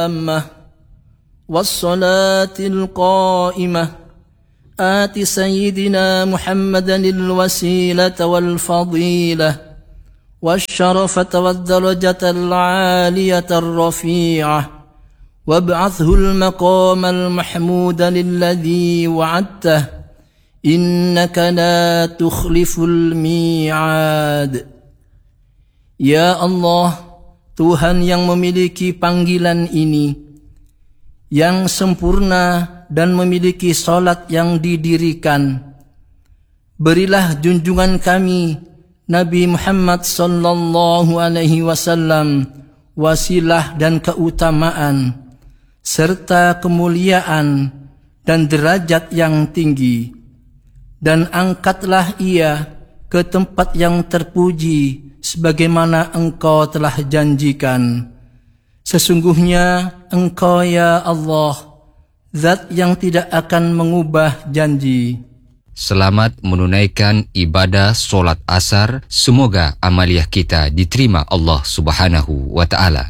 التامة والصلاة القائمة آت سيدنا محمدا الوسيلة والفضيلة والشرفة والدرجة العالية الرفيعة وابعثه المقام المحمود الذي وعدته إنك لا تخلف الميعاد. Ya Allah, Tuhan yang memiliki panggilan ini, yang sempurna dan memiliki salat yang didirikan, berilah junjungan kami Nabi Muhammad sallallahu alaihi wasallam wasilah dan keutamaan serta kemuliaan dan derajat yang tinggi, dan angkatlah ia ke tempat yang terpuji sebagaimana Engkau telah janjikan. Sesungguhnya Engkau ya Allah, Zat yang tidak akan mengubah janji. Selamat menunaikan ibadah solat asar. Semoga amaliah kita diterima Allah Subhanahu wa Ta'ala.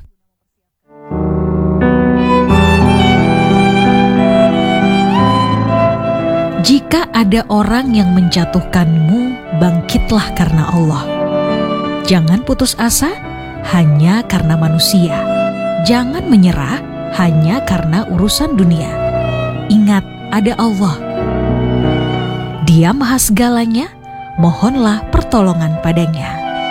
Jika ada orang yang menjatuhkanmu, bangkitlah karena Allah. Jangan putus asa hanya karena manusia. Jangan menyerah hanya karena urusan dunia. Ingat, ada Allah. Dia Maha Segalanya, mohonlah pertolongan padanya.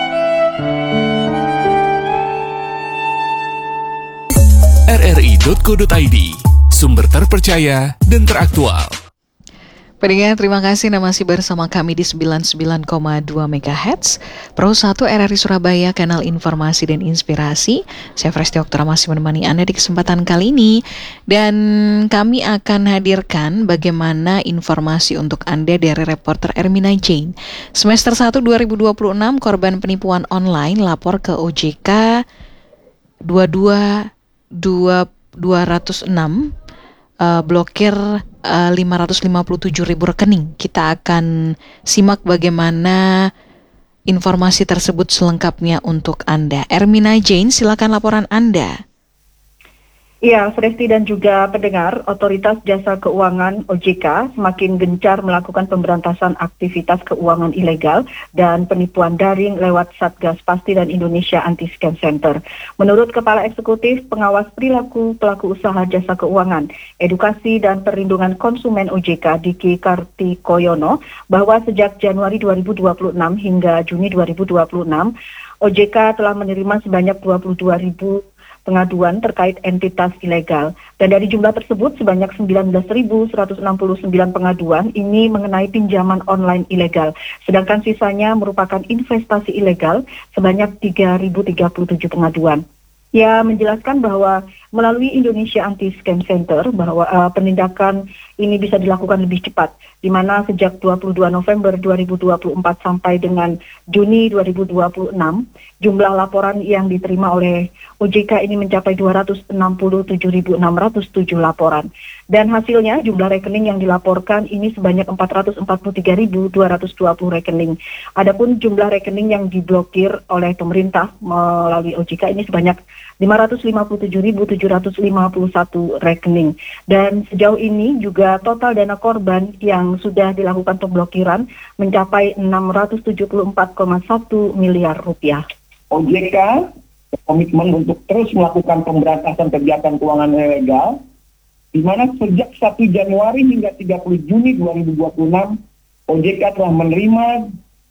rri.co.id, sumber terpercaya dan teraktual. Pendengar, terima kasih Anda masih bersama kami di 99,2 MHz Pro 1 RRI Surabaya, kanal informasi dan inspirasi. Saya Fresti Oktora masih menemani Anda di kesempatan kali ini, dan kami akan hadirkan bagaimana informasi untuk Anda dari reporter Ermina Jane. Semester 1 2026, korban penipuan online lapor ke OJK 206, blokir 557.000 rekening. Kita akan simak bagaimana informasi tersebut selengkapnya untuk Anda. Ermina Jane, silakan laporan Anda. Ya, Fresti dan juga pendengar, Otoritas Jasa Keuangan OJK semakin gencar melakukan pemberantasan aktivitas keuangan ilegal dan penipuan daring lewat Satgas Pasti dan Indonesia Anti-Scam Center. Menurut Kepala Eksekutif Pengawas Perilaku Pelaku Usaha Jasa Keuangan, Edukasi dan Perlindungan Konsumen OJK Diki Kartikoyono, bahwa sejak Januari 2026 hingga Juni 2026, OJK telah menerima sebanyak 22.000 pengaduan terkait entitas ilegal, dan dari jumlah tersebut sebanyak 19.169 pengaduan ini mengenai pinjaman online ilegal, sedangkan sisanya merupakan investasi ilegal sebanyak 3.037 pengaduan. Ia menjelaskan bahwa melalui Indonesia Anti-Scam Center bahwa penindakan ini bisa dilakukan lebih cepat, di mana sejak 22 November 2024 sampai dengan Juni 2026, jumlah laporan yang diterima oleh OJK ini mencapai 267.607 laporan. Dan hasilnya jumlah rekening yang dilaporkan ini sebanyak 443.220 rekening. Adapun jumlah rekening yang diblokir oleh pemerintah melalui OJK ini sebanyak 557.751 rekening. Dan sejauh ini juga total dana korban yang sudah dilakukan pemblokiran mencapai 674,1 miliar rupiah. OJK komitmen untuk terus melakukan pemberantasan kegiatan keuangan ilegal, di mana sejak 1 Januari hingga 30 Juni 2026, OJK telah menerima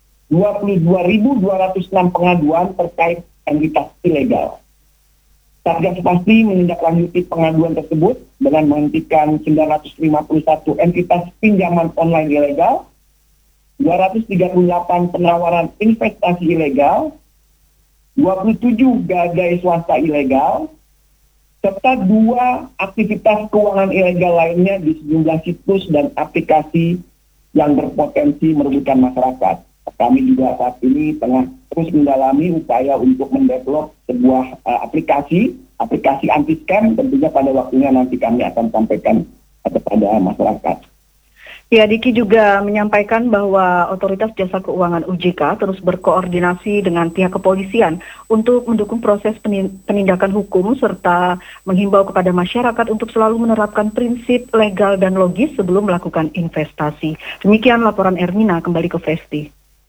22.206 pengaduan terkait entitas ilegal. Satgas Pasti menindaklanjuti pengaduan tersebut dengan menghentikan 951 entitas pinjaman online ilegal, 238 penawaran investasi ilegal, 27 gadai swasta ilegal, serta 2 aktivitas keuangan ilegal lainnya di sejumlah situs dan aplikasi yang berpotensi merugikan masyarakat. Kami juga saat ini tengah terus mendalami upaya untuk mendevelop sebuah aplikasi anti-scam, tentunya pada waktunya nanti kami akan sampaikan kepada masyarakat. Ya, Diki juga menyampaikan bahwa Otoritas Jasa Keuangan OJK terus berkoordinasi dengan pihak kepolisian untuk mendukung proses penindakan hukum serta menghimbau kepada masyarakat untuk selalu menerapkan prinsip legal dan logis sebelum melakukan investasi. Demikian laporan Ermina, kembali ke Festi.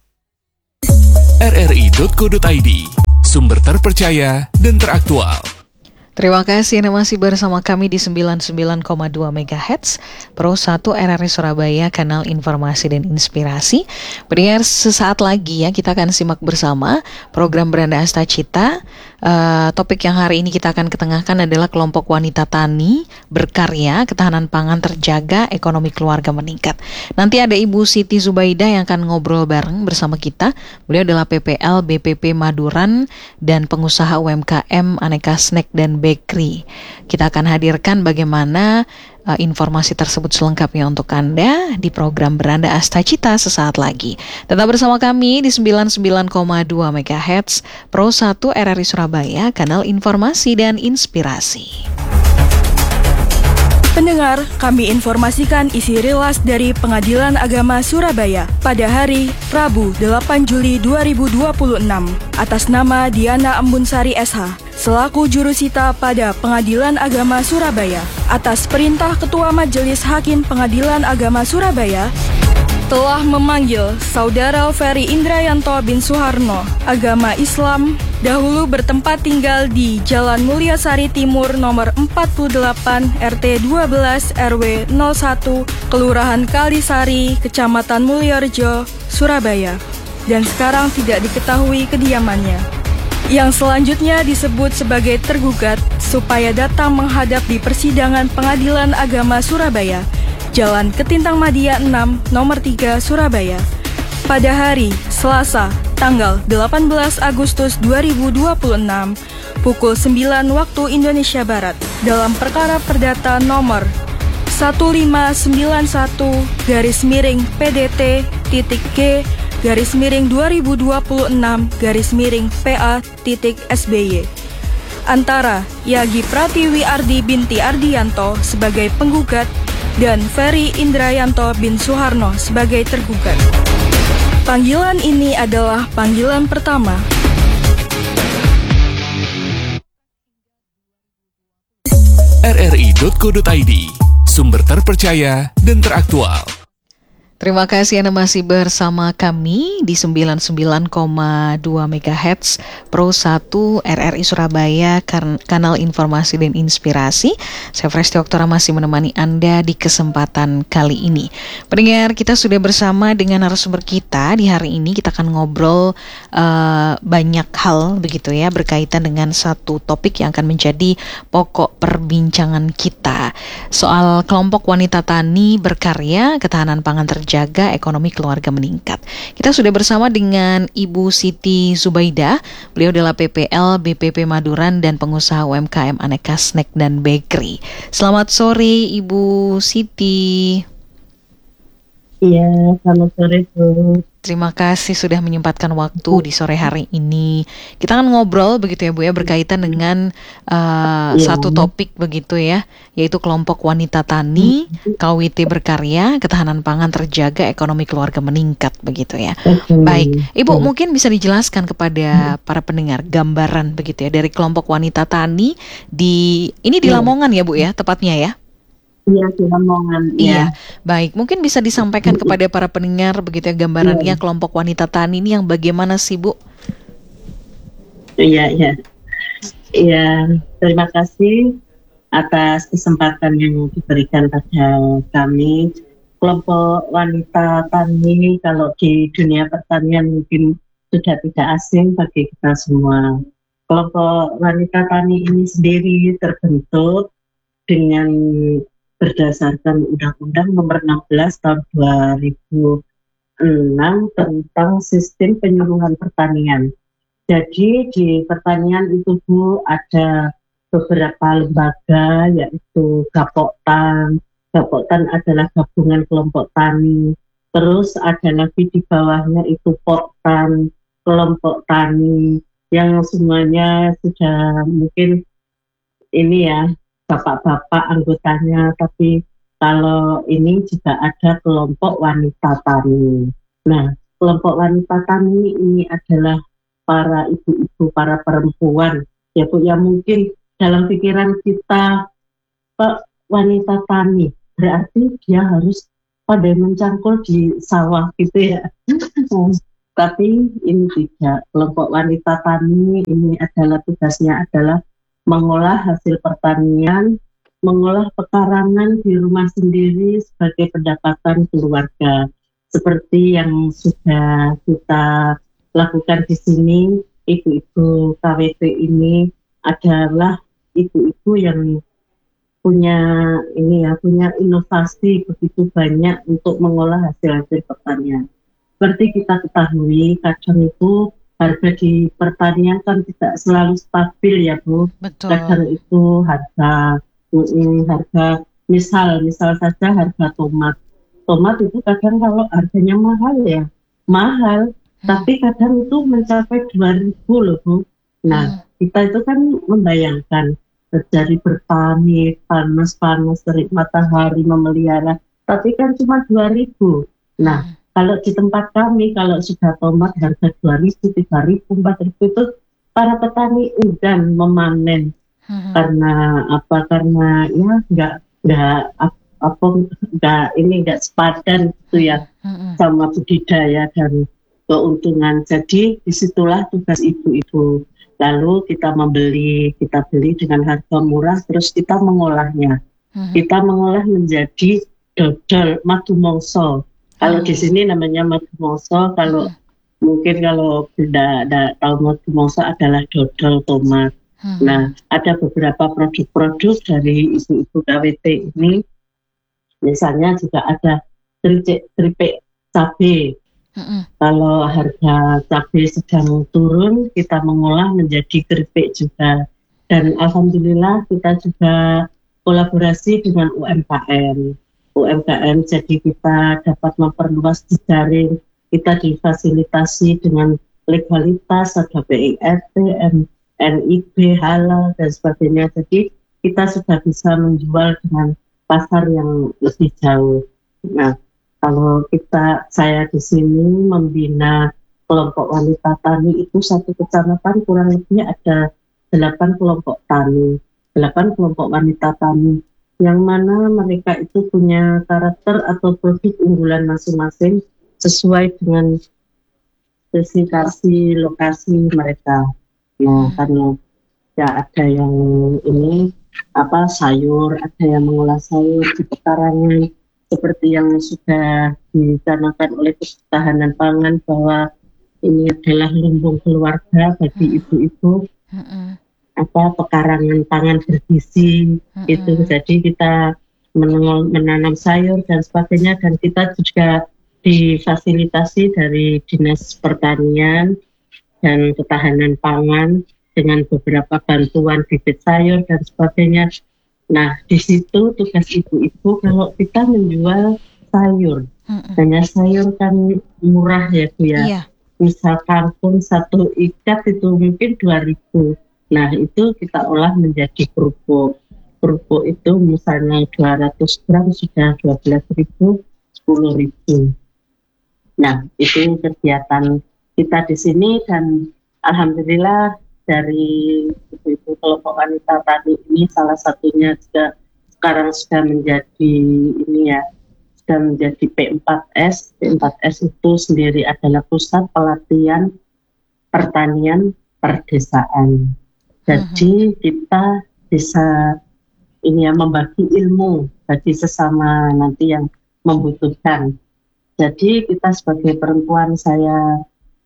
rri.co.id, sumber terpercaya dan teraktual. Terima kasih Anda masih bersama kami di 99,2 MHz Pro 1 RRI Surabaya, kanal informasi dan inspirasi. Pendengar, sesaat lagi ya kita akan simak bersama program Beranda Asta Cita. Topik yang hari ini kita akan ketengahkan adalah kelompok wanita tani berkarya, ketahanan pangan terjaga, ekonomi keluarga meningkat. Nanti ada Ibu Siti Zubaidah yang akan ngobrol bareng bersama kita. Beliau adalah PPL BPP Maduran dan pengusaha UMKM Aneka Snack dan Bakery. Kita akan hadirkan bagaimana informasi tersebut selengkapnya untuk Anda di program Beranda Asta Cita sesaat lagi. Tetap bersama kami di 99,2 MHz Pro 1 RRI Surabaya, kanal informasi dan inspirasi. Pendengar, kami informasikan isi rilas dari Pengadilan Agama Surabaya pada hari Rabu 8 Juli 2026 atas nama Diana Embunsari SH selaku jurusita pada Pengadilan Agama Surabaya atas perintah Ketua Majelis Hakim Pengadilan Agama Surabaya telah memanggil Saudara Ferry Indrayanto bin Suharno, agama Islam, dahulu bertempat tinggal di Jalan Mulyasari Timur nomor 48 RT 12 RW 01 Kelurahan Kalisari, Kecamatan Mulyorejo, Surabaya, dan sekarang tidak diketahui kediamannya. Yang selanjutnya disebut sebagai tergugat supaya datang menghadap di persidangan Pengadilan Agama Surabaya, Jalan Ketintang Madia 6, nomor 3, Surabaya, pada hari Selasa, tanggal 18 Agustus 2026, pukul 9 waktu Indonesia Barat, dalam perkara perdata nomor 1591-G/2026-PA.SBY antara Yagi Pratiwi Ardi binti Ardianto sebagai penggugat dan Ferry Indrayanto bin Suharno sebagai tergugat. Panggilan ini adalah panggilan pertama. rri.co.id, sumber terpercaya dan teraktual. Terima kasih Anda masih bersama kami di 99,2 MHz Pro 1 RRI Surabaya, kanal informasi dan inspirasi. Saya Fresti Oktora masih menemani Anda di kesempatan kali ini. Pendengar, kita sudah bersama dengan narasumber kita di hari ini. Kita akan ngobrol banyak hal begitu ya, berkaitan dengan satu topik yang akan menjadi pokok perbincangan kita. Soal kelompok wanita tani berkarya, ketahanan pangan terjaga, ekonomi keluarga meningkat. Kita sudah bersama dengan Ibu Siti Zubaidah. Beliau adalah PPL BPP Maduran dan pengusaha UMKM Aneka Snack dan Bakery. Selamat sore Ibu Siti. Iya, selamat sore Bu. Terima kasih sudah menyempatkan waktu di sore hari ini. Kita akan ngobrol begitu ya Bu ya, berkaitan dengan satu topik begitu ya, yaitu kelompok wanita tani, KWT berkarya, ketahanan pangan terjaga, ekonomi keluarga meningkat begitu ya. Baik, Ibu mungkin bisa dijelaskan kepada para pendengar gambaran begitu ya dari kelompok wanita tani di Lamongan ya Bu ya, tepatnya ya. Iya, di Lamongan. Iya, baik. Mungkin bisa disampaikan kepada para pendengar begitu ya gambarannya kelompok wanita tani ini yang bagaimana sih Bu? Iya. Terima kasih atas kesempatan yang diberikan pada kami. Kelompok wanita tani kalau di dunia pertanian mungkin sudah tidak asing bagi kita semua. Kelompok wanita tani ini sendiri terbentuk dengan berdasarkan Undang-Undang Nomor 16 Tahun 2006 tentang Sistem Penyuluhan Pertanian. Jadi di pertanian itu Bu ada beberapa lembaga, yaitu Gapoktan. Gapoktan adalah gabungan kelompok tani. Terus ada lagi di bawahnya itu Poktan, kelompok tani, yang semuanya sudah mungkin ini ya bapak-bapak anggotanya, tapi Kalau ini juga ada kelompok wanita tani. Nah, kelompok wanita tani ini adalah para ibu-ibu, para perempuan, ya Bu, yang mungkin dalam pikiran kita, wanita tani berarti dia harus pandai mencangkul di sawah gitu ya. Tapi ini tidak. Kelompok wanita tani ini adalah tugasnya adalah mengolah hasil pertanian, mengolah pekarangan di rumah sendiri sebagai pendapatan keluarga. Seperti yang sudah kita lakukan di sini, ibu-ibu KWT ini adalah ibu-ibu yang punya inovasi begitu banyak untuk mengolah hasil-hasil pertanian. Seperti kita ketahui, kadang itu harga di pertanian kan tidak selalu stabil ya Bu. Betul. Kadang itu harga misal saja harga tomat itu kadang kalau harganya mahal, tapi kadang itu mencapai 2.000 loh Bu. Nah, kita itu kan membayangkan dari bertani, panas, terik matahari, memelihara, tapi kan cuma 2.000. Nah, kalau di tempat kami, kalau sudah tomat harga 2.000, 3.000, 4.000 itu para petani enggan memanen. Karena apa? Karena ya nggak sepadan gitu ya sama budidaya dan keuntungan. Jadi disitulah tugas ibu-ibu. Lalu kita beli dengan harga murah, terus kita mengolahnya. Kita mengolah menjadi dodol madu mongso. Kalau di sini namanya madu mongso, kalau tidak tahu madu mongso adalah dodol tomat. Nah, ada beberapa produk-produk dari ibu-ibu KWT ini, misalnya juga ada keripik cabai. Kalau harga cabai sedang turun, kita mengolah menjadi keripik juga. Dan alhamdulillah kita juga kolaborasi dengan UMKM, jadi kita dapat memperluas jejaring, kita difasilitasi dengan legalitas, ada BIRT, NIB, halal, dan sebagainya. Jadi kita sudah bisa menjual dengan pasar yang lebih jauh. Nah, kalau saya di sini membina kelompok wanita tani itu satu kecamatan kurang lebih ada 8 kelompok tani, 8 kelompok wanita tani, yang mana mereka itu punya karakter atau produk unggulan masing-masing sesuai dengan spesifikasi lokasi mereka. Nah, karena ya ada yang sayur, ada yang mengolah sayur di pekarangan, seperti yang sudah dicanangkan oleh Ketahanan Pangan bahwa ini adalah lumbung keluarga bagi ibu-ibu, pekarangan pangan bergizi itu. Jadi kita menanam sayur dan sebagainya, dan kita juga difasilitasi dari Dinas Pertanian dan Ketahanan Pangan dengan beberapa bantuan bibit sayur dan sebagainya. Nah, di situ tugas ibu-ibu kalau kita menjual sayur, hanya sayur kan murah ya Bu ya. Iya. Misalkan pun satu ikat itu mungkin 2.000. Nah, itu kita olah menjadi kerupuk. Kerupuk itu misalnya 200 gram sudah 12.000, 10.000. Nah, itu kegiatan kita di sini, dan alhamdulillah dari ibu-ibu kelompok wanita tani ini salah satunya juga sekarang sudah menjadi P4S. P4S itu sendiri adalah pusat pelatihan pertanian perdesaan. Jadi kita bisa membagi ilmu bagi sesama nanti yang membutuhkan. Jadi kita sebagai perempuan, saya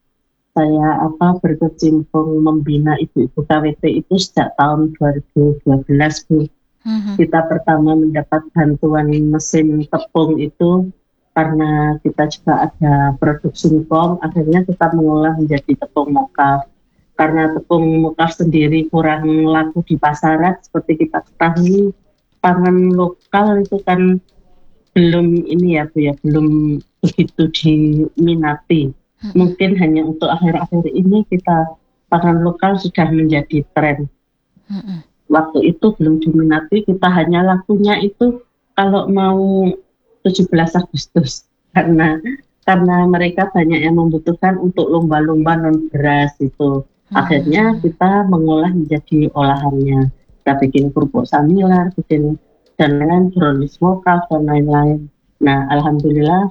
berkecimpung membina ibu-ibu KWT itu sejak tahun 2012 Bu. Kita pertama mendapat bantuan mesin tepung itu karena kita juga ada produksi singkong, akhirnya kita mengolah menjadi tepung mokaf. Karena tepung mokaf sendiri kurang laku di pasaran, seperti kita ketahui, pangan lokal itu kan belum belum begitu diminati. Mungkin hanya untuk akhir-akhir ini pangan lokal sudah menjadi tren. Waktu itu belum diminati, kita hanya lakunya itu kalau mau 17 Agustus karena mereka banyak yang membutuhkan untuk lomba-lomba non beras itu. Akhirnya kita mengolah menjadi olahannya. Kita bikin kerupuk samilar, bikin dan lain-lain, brownies mocha dan lain-lain. Nah, alhamdulillah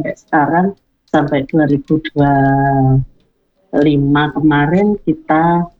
sampai 2025 kemarin kita